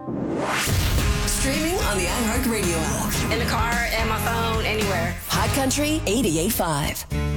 Streaming on the iHeartRadio app. In the car, at my phone, anywhere. Hot Country 88.5.